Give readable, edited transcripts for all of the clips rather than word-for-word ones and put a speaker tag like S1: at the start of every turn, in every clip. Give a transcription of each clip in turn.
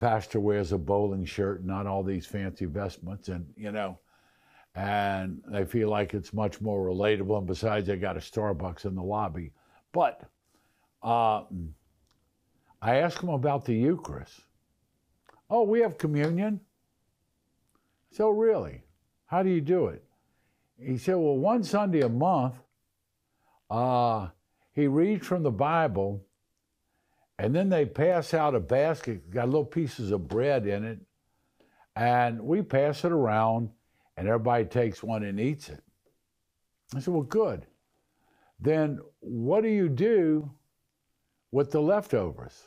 S1: pastor wears a bowling shirt, not all these fancy vestments, and and they feel like it's much more relatable. And besides, they got a Starbucks in the lobby. But I asked them about the Eucharist. Oh, we have communion. So really, how do you do it? He said, well, one Sunday a month, he reads from the Bible, and then they pass out a basket, got little pieces of bread in it, and we pass it around, and everybody takes one and eats it. I said, well, good. Then what do you do with the leftovers?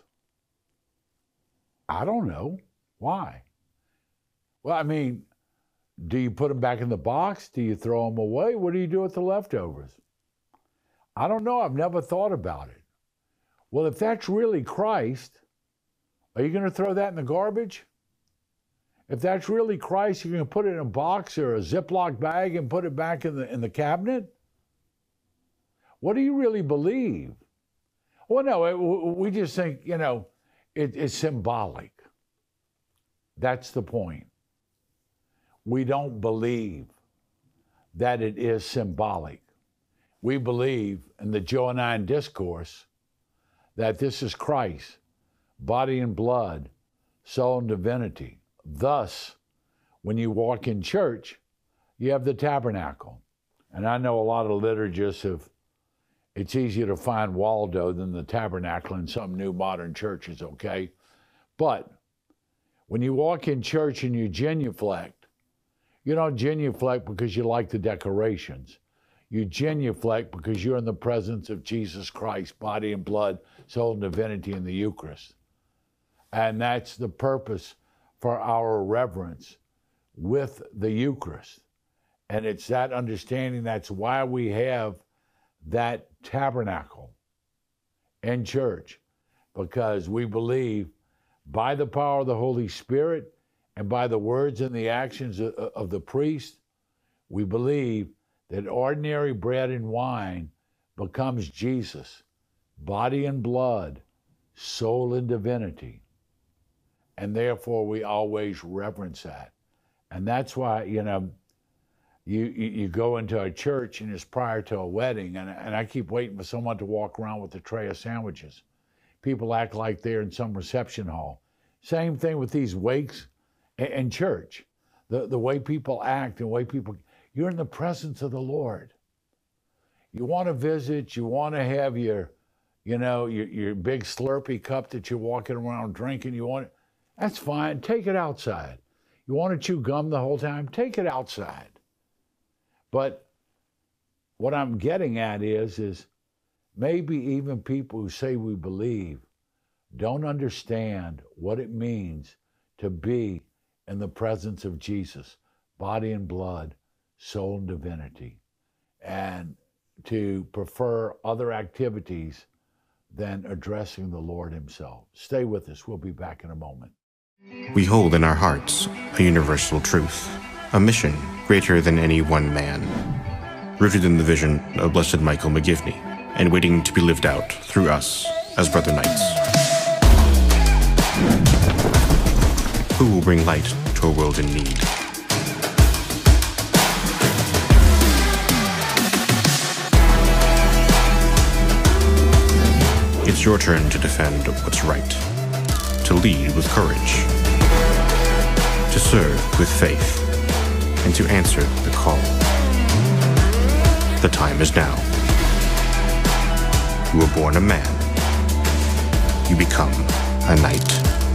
S1: I don't know. Why? Well, I mean, do you put them back in the box? Do you throw them away? What do you do with the leftovers? I don't know. I've never thought about it. Well, if that's really Christ, are you going to throw that in the garbage? If that's really Christ, you're going to put it in a box or a Ziploc bag and put it back in the cabinet? What do you really believe? Well, no, we just think, it's symbolic. That's the point. We don't believe that it is symbolic. We believe in the Johannine discourse that this is Christ, body and blood, soul and divinity. Thus, when you walk in church, you have the tabernacle. And I know a lot of liturgists it's easier to find Waldo than the tabernacle in some new modern churches, okay? But when you walk in church and you genuflect, you don't genuflect because you like the decorations. You genuflect because you're in the presence of Jesus Christ, body and blood, soul and divinity in the Eucharist. And that's the purpose for our reverence with the Eucharist. And it's that understanding, that's why we have that tabernacle in church, because we believe by the power of the Holy Spirit and by the words and the actions of the priest, we believe that ordinary bread and wine becomes Jesus, body and blood, soul and divinity. And therefore we always reverence that. And that's why, you go into a church and it's prior to a wedding, and I keep waiting for someone to walk around with a tray of sandwiches. People act like they're in some reception hall. Same thing with these wakes and church. The way people act and the way people, you're in the presence of the Lord. You want to visit, you want to have your big Slurpee cup that you're walking around drinking, that's fine, take it outside. You want to chew gum the whole time, take it outside. But what I'm getting at is maybe even people who say we believe don't understand what it means to be in the presence of Jesus, body and blood, soul and divinity, and to prefer other activities than addressing the Lord himself. Stay with us. We'll be back in a moment.
S2: We hold in our hearts a universal truth, a mission greater than any one man, rooted in the vision of Blessed Michael McGivney, and waiting to be lived out through us as Brother Knights. Who will bring light to a world in need? It's your turn to defend what's right, to lead with courage, to serve with faith, and to answer the call. The time is now. You were born a man. You become a knight.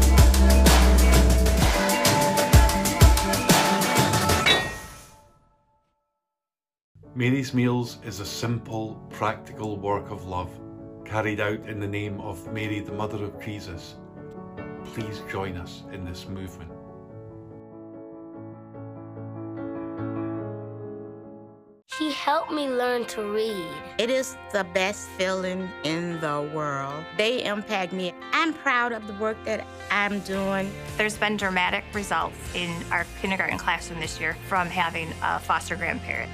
S3: Mary's Meals is a simple, practical work of love carried out in the name of Mary, the Mother of Jesus. Please join us in this movement.
S4: She helped me learn to read.
S5: It is the best feeling in the world. They impact me. I'm proud of the work that I'm doing.
S6: There's been dramatic results in our kindergarten classroom this year from having a foster grandparent.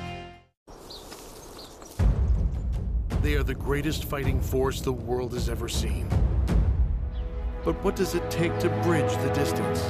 S7: They are the greatest fighting force the world has ever seen. But what does it take to bridge the distance?